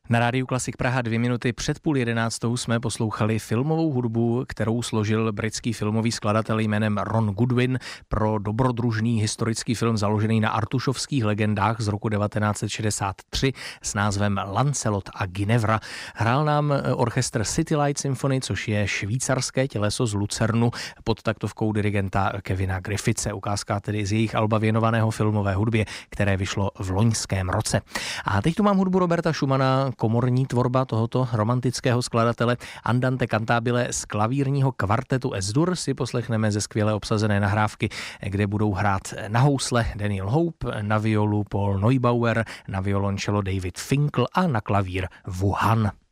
Na Rádiu Klasik Praha 2 minuty před 10:30 jsme poslouchali filmovou hudbu, kterou složil britský filmový skladatel jménem Ron Goodwin pro dobrodružný historický film založený na artušovských legendách z roku 1963 s názvem Lancelot a Ginevra. Hrál nám orchestr City Light Symphony, což je švýcarské těleso z Lucernu pod taktovkou dirigenta Kevina Griffithse. Ukázka tedy z jejich alba věnovaného filmové hudbě, které vyšlo v loňském roce. A teď tu mám hudbu Roberta Schumana, komorní tvorba tohoto romantického skladatele. Andante cantabile z klavírního kvartetu S-dur si poslechneme ze skvěle obsazené nahrávky, kde budou hrát na housle Daniel Hope, na violu Paul Neubauer, na violoncello David Finkel a na klavír Wuhan.